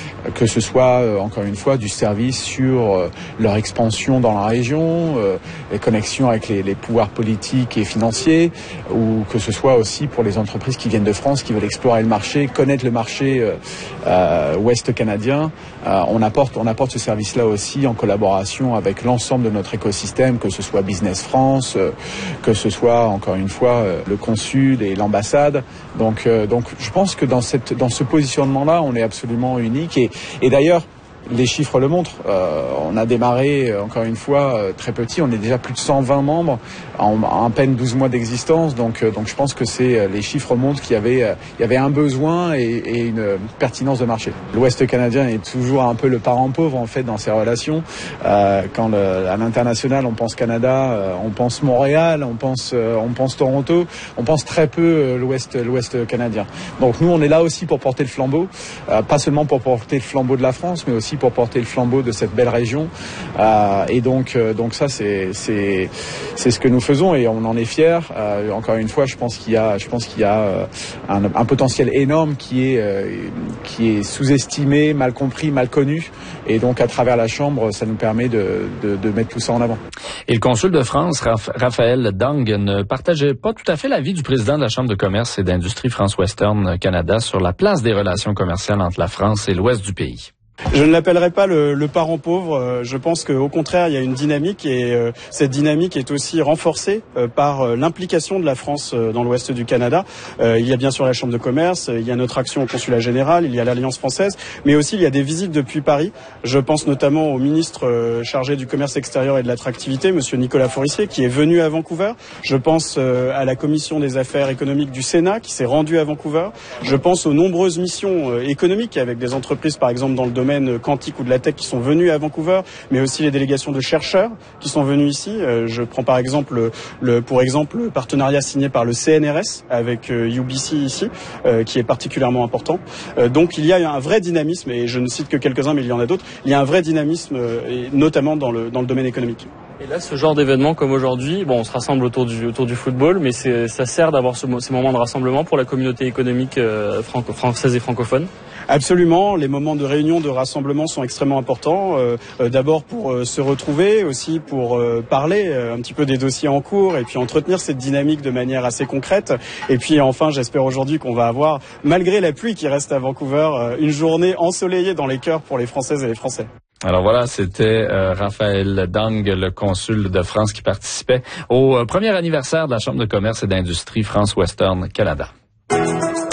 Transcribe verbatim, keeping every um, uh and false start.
que ce soit euh, encore une fois du service sur euh, leur expansion dans la région, euh, les connexions avec les, les pouvoirs politiques et financiers, ou que ce soit aussi pour les entreprises qui viennent de France, qui veulent explorer le marché, connaître le marché euh, euh, ouest canadien. Euh, on apporte, on apporte ce service-là aussi en collaboration avec l'ensemble de notre écosystème, que ce soit Business France, euh, que ce soit encore une fois euh, le consul et l'ambassade. Donc, euh, donc, je pense que dans cette, dans ce positionnement-là, on est absolument unique. Et, et d'ailleurs, les chiffres le montrent. Euh, on a démarré, euh, encore une fois, euh, très petit. On est déjà plus de cent vingt membres en, en à peine douze mois d'existence. Donc, euh, donc je pense que c'est euh, les chiffres montrent qu'il y avait, euh, il y avait un besoin et, et une euh, pertinence de marché. L'Ouest canadien est toujours un peu le parent pauvre en fait dans ces relations. Euh, quand le, à l'international, on pense Canada, euh, on pense Montréal, on pense, euh, on pense Toronto, on pense très peu euh, l'Ouest, l'Ouest canadien. Donc nous, on est là aussi pour porter le flambeau, euh, pas seulement pour porter le flambeau de la France, mais aussi pour porter le flambeau de cette belle région. Euh, et donc, euh, donc ça, c'est, c'est, c'est ce que nous faisons et on en est fiers. Euh, encore une fois, je pense qu'il y a, je pense qu'il y a euh, un, un potentiel énorme qui est, euh, qui est sous-estimé, mal compris, mal connu. Et donc, à travers la Chambre, ça nous permet de, de, de mettre tout ça en avant. Et le consul de France, Raphaël Dang, ne partageait pas tout à fait l'avis du président de la Chambre de commerce et d'industrie France Western Canada sur la place des relations commerciales entre la France et l'ouest du pays. Je ne l'appellerai pas le, le parent pauvre. Je pense qu'au contraire, il y a une dynamique et euh, cette dynamique est aussi renforcée euh, par euh, l'implication de la France euh, dans l'ouest du Canada. Euh, il y a bien sûr la Chambre de commerce, il y a notre action au consulat général, il y a l'Alliance française, mais aussi il y a des visites depuis Paris. Je pense notamment au ministre euh, chargé du commerce extérieur et de l'attractivité, monsieur Nicolas Forissier, qui est venu à Vancouver. Je pense euh, à la commission des affaires économiques du Sénat, qui s'est rendue à Vancouver. Je pense aux nombreuses missions euh, économiques avec des entreprises, par exemple dans le domaine quantique ou de la tech qui sont venus à Vancouver, mais aussi les délégations de chercheurs qui sont venus ici. Euh, je prends par exemple le, le, pour exemple le partenariat signé par le C N R S avec euh, U B C ici, euh, qui est particulièrement important. Euh, donc il y a un vrai dynamisme, et je ne cite que quelques-uns, mais il y en a d'autres. Il y a un vrai dynamisme, euh, et notamment dans le, dans le domaine économique. Et là, ce genre d'événement comme aujourd'hui, bon, on se rassemble autour du, autour du football, mais c'est, ça sert d'avoir ce, ces moments de rassemblement pour la communauté économique euh, franco, française et francophone. Absolument, les moments de réunion, de rassemblement sont extrêmement importants. Euh, euh, d'abord pour euh, se retrouver, aussi pour euh, parler euh, un petit peu des dossiers en cours et puis entretenir cette dynamique de manière assez concrète. Et puis enfin, j'espère aujourd'hui qu'on va avoir, malgré la pluie qui reste à Vancouver, euh, une journée ensoleillée dans les cœurs pour les Françaises et les Français. Alors voilà, c'était euh, Raphaël Dang, le consul de France, qui participait au euh, premier anniversaire de la Chambre de commerce et d'industrie France Western Canada.